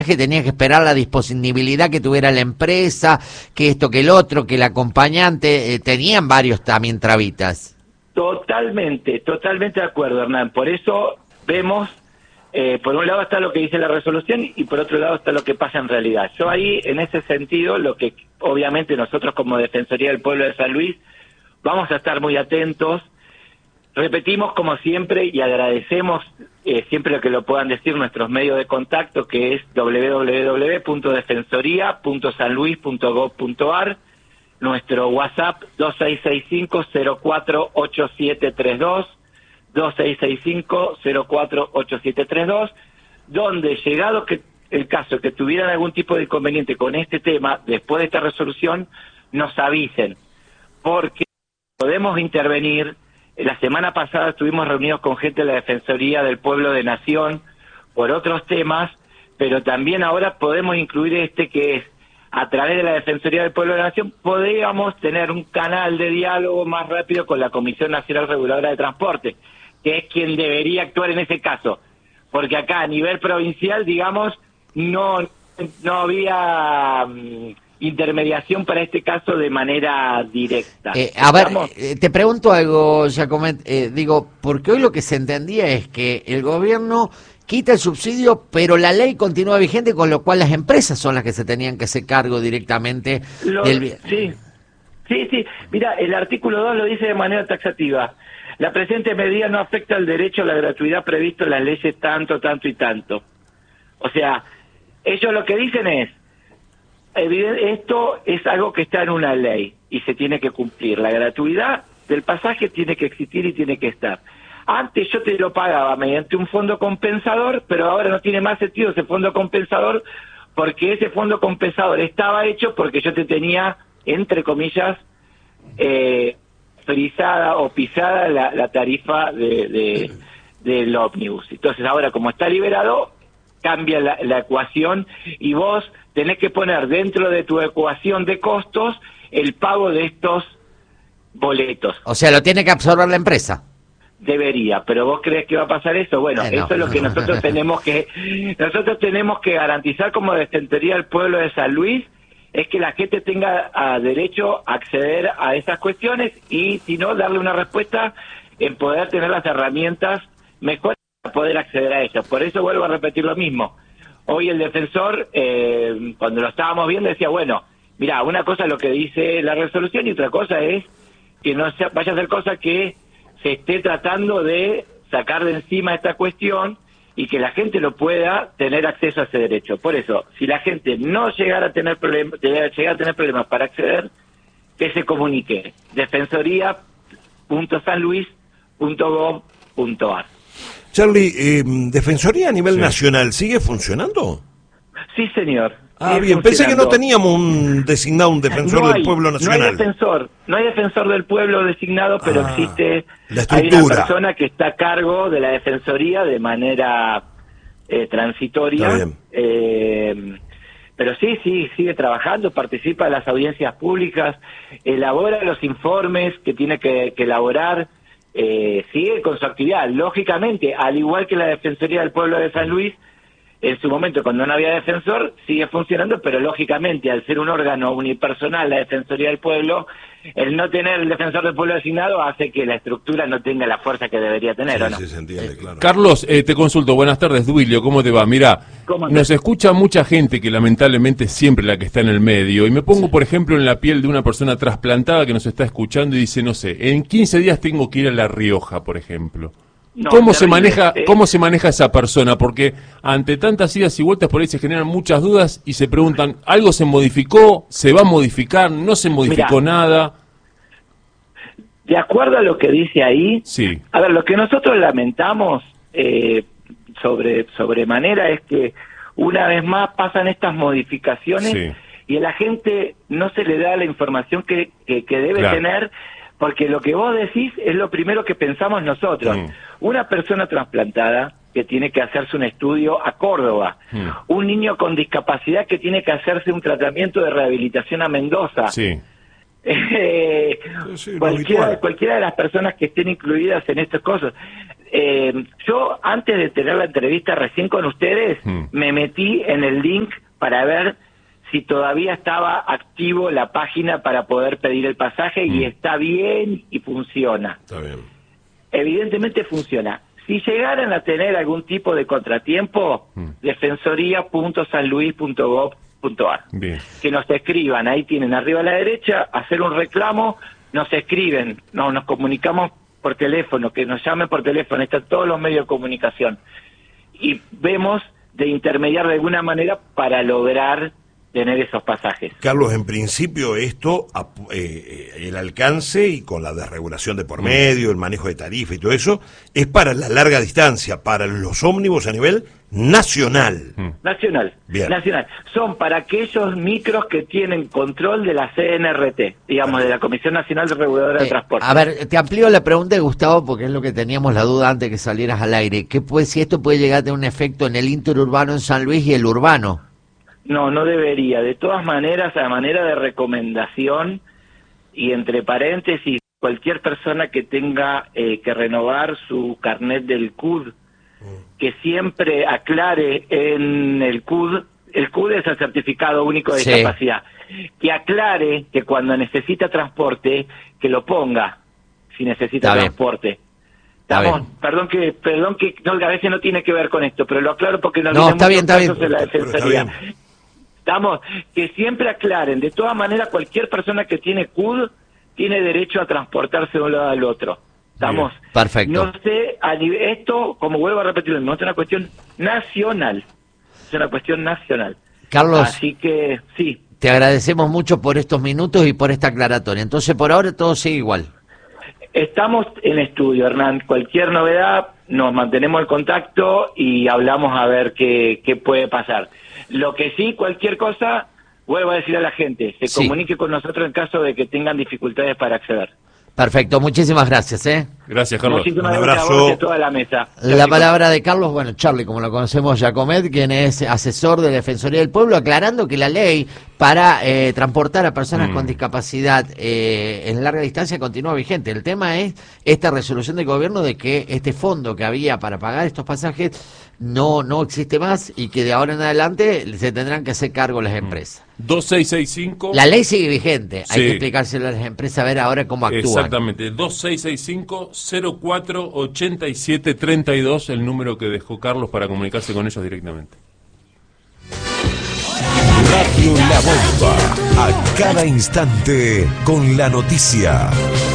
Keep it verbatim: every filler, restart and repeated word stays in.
que tenía que esperar la disponibilidad que tuviera la empresa, que esto, que el otro, que el acompañante, eh, tenían varios también trabitas. Totalmente, totalmente de acuerdo, Hernán. Por eso vemos, eh, por un lado está lo que dice la resolución y por otro lado está lo que pasa en realidad. Yo ahí, en ese sentido, lo que obviamente nosotros como Defensoría del Pueblo de San Luis vamos a estar muy atentos. Repetimos como siempre y agradecemos eh, siempre que lo puedan decir nuestros medios de contacto, que es doble u doble u doble u punto defensoría punto san luis punto gob punto ar, nuestro WhatsApp dos seis seis cinco cero cuatro ocho siete tres dos, dos seis seis cinco cero cuatro ocho siete tres dos, donde llegado que el caso que tuvieran algún tipo de inconveniente con este tema, después de esta resolución, nos avisen, porque podemos intervenir. La semana pasada estuvimos reunidos con gente de la Defensoría del Pueblo de Nación por otros temas, pero también ahora podemos incluir este que es, a través de la Defensoría del Pueblo de la Nación, podríamos tener un canal de diálogo más rápido con la Comisión Nacional Reguladora de Transporte, que es quien debería actuar en ese caso, porque acá a nivel provincial, digamos, no, no había um, intermediación para este caso de manera directa. Eh, a ver, eh, te pregunto algo, Giacomet, eh, digo, porque hoy lo que se entendía es que el gobierno quita el subsidio, pero la ley continúa vigente, con lo cual las empresas son las que se tenían que hacer cargo directamente lo, del... Sí, sí, sí. Mira, el artículo dos lo dice de manera taxativa. La presente medida no afecta al derecho a la gratuidad previsto en las leyes tanto, tanto y tanto. O sea, ellos lo que dicen es, esto es algo que está en una ley y se tiene que cumplir. La gratuidad del pasaje tiene que existir y tiene que estar. Antes yo te lo pagaba mediante un fondo compensador, pero ahora no tiene más sentido ese fondo compensador, porque ese fondo compensador estaba hecho porque yo te tenía, entre comillas, eh, frisada o pisada la, la tarifa de, de del ómnibus. Entonces ahora, como está liberado, cambia la, la ecuación y vos tenés que poner dentro de tu ecuación de costos el pago de estos boletos. O sea, lo tiene que absorber la empresa. Debería, pero ¿vos crees que va a pasar eso? Bueno, eh, no. Eso es lo que nosotros tenemos que nosotros tenemos que garantizar como Defensoría del Pueblo de San Luis, es que la gente tenga a derecho a acceder a esas cuestiones y, si no, darle una respuesta en poder tener las herramientas mejores para poder acceder a ellas. Por eso vuelvo a repetir lo mismo. Hoy el defensor, eh, cuando lo estábamos viendo, decía, bueno, mira, una cosa es lo que dice la resolución y otra cosa es que no se, vaya a ser cosa que se esté tratando de sacar de encima esta cuestión y que la gente lo pueda tener acceso a ese derecho. Por eso, si la gente no llegara a tener problemas, llegara a tener problemas para acceder, que se comunique defensoría punto san luis punto gob punto ar. Charlie, eh, ¿Defensoría a nivel sí. nacional sigue funcionando? Sí, señor. Ah, bien, pensé que no teníamos un designado, un defensor no hay, del pueblo nacional. No hay defensor, no hay defensor del pueblo designado, pero ah, existe, la estructura. Hay una persona que está a cargo de la defensoría de manera eh, transitoria. Eh, pero sí, sí, sigue trabajando, participa en las audiencias públicas, elabora los informes que tiene que, que elaborar, eh, sigue con su actividad. Lógicamente, al igual que la Defensoría del Pueblo de San Luis, en su momento, cuando no había defensor, sigue funcionando, pero lógicamente, al ser un órgano unipersonal, la Defensoría del Pueblo, el no tener el defensor del pueblo designado hace que la estructura no tenga la fuerza que debería tener, sí, ¿o no? Sí, se entiende, claro. Carlos, eh, te consulto. Buenas tardes, Duilio, ¿cómo te va? Mira, nos escucha mucha gente que lamentablemente es siempre la que está en el medio, y me pongo, sí. por ejemplo, en la piel de una persona trasplantada que nos está escuchando y dice, no sé, en quince días tengo que ir a La Rioja, por ejemplo. No, ¿Cómo se maneja eh. cómo se maneja esa persona? Porque ante tantas idas y vueltas por ahí se generan muchas dudas y se preguntan, ¿algo se modificó? ¿Se va a modificar? ¿No se modificó Mirá, nada? De acuerdo a lo que dice ahí, sí. a ver, lo que nosotros lamentamos eh, sobre sobremanera es que una vez más pasan estas modificaciones sí. y a la gente no se le da la información que, que, que debe claro. tener. Porque lo que vos decís es lo primero que pensamos nosotros. Mm. Una persona trasplantada que tiene que hacerse un estudio a Córdoba. Mm. Un niño con discapacidad que tiene que hacerse un tratamiento de rehabilitación a Mendoza. Sí. Eh, sí, cualquiera, cualquiera de las personas que estén incluidas en estas cosas. eh, yo antes de tener la entrevista recién con ustedes, mm. me metí en el link para ver si todavía estaba activo la página para poder pedir el pasaje mm. y está bien y funciona. Está bien. Evidentemente funciona. Si llegaran a tener algún tipo de contratiempo, mm. defensoría punto san luis punto gov punto a r. Que nos escriban, ahí tienen arriba a la derecha, hacer un reclamo, nos escriben, no, nos comunicamos por teléfono, que nos llamen por teléfono, están todos los medios de comunicación. Y vemos de intermediar de alguna manera para lograr tener esos pasajes. Carlos, en principio esto, eh, el alcance y con la desregulación de por medio, el manejo de tarifa y todo eso, es para la larga distancia, para los ómnibus a nivel nacional. Nacional, Bien. nacional. Son para aquellos micros que tienen control de la C N R T, digamos, ah. de la Comisión Nacional de Reguladora eh, de Transporte. A ver, te amplío la pregunta, Gustavo, porque es lo que teníamos la duda antes que salieras al aire. ¿Qué puede, si esto puede llegar a tener un efecto en el interurbano en San Luis y el urbano? No, no debería. De todas maneras, a manera de recomendación, y entre paréntesis, cualquier persona que tenga eh, que renovar su carnet del C U D, que siempre aclare en el C U D, el C U D es el Certificado Único de sí. Discapacidad, que aclare que cuando necesita transporte, que lo ponga, si necesita está transporte. Estamos, perdón que, perdón que no, a veces no tiene que ver con esto, pero lo aclaro porque no, no está bien, está bien. En la defensoría. Estamos, que siempre aclaren, de todas maneras cualquier persona que tiene C U D tiene derecho a transportarse de un lado al otro. Estamos, bien, perfecto. No sé, a nivel, esto, como vuelvo a repetir, no es una cuestión nacional, es una cuestión nacional. Carlos, así que sí. Te agradecemos mucho por estos minutos y por esta aclaratoria. Entonces, por ahora todo sigue igual. Estamos en estudio, Hernán. Cualquier novedad, nos mantenemos en contacto y hablamos a ver qué, qué puede pasar. Lo que sí, cualquier cosa, vuelvo a decir a la gente, se sí. comunique con nosotros en caso de que tengan dificultades para acceder. Perfecto, muchísimas gracias, ¿eh? Gracias, Carlos. Muchísimas Un gracias abrazo. a vos y a toda la mesa. La palabra de Carlos, bueno, Charlie, como lo conocemos, Giacomet, quien es asesor de la Defensoría del Pueblo, aclarando que la ley para eh, transportar a personas mm. con discapacidad eh, en larga distancia continúa vigente. El tema es esta resolución del gobierno de que este fondo que había para pagar estos pasajes no no existe más y que de ahora en adelante se tendrán que hacer cargo las empresas. dos seis seis cinco La ley sigue vigente, sí. hay que explicárselo a las empresas a ver ahora cómo actúan. Exactamente, dos seis seis cinco cero cuatro ocho siete tres dos, el número que dejó Carlos para comunicarse con ellos directamente. Radio La Bomba, a cada instante con la noticia.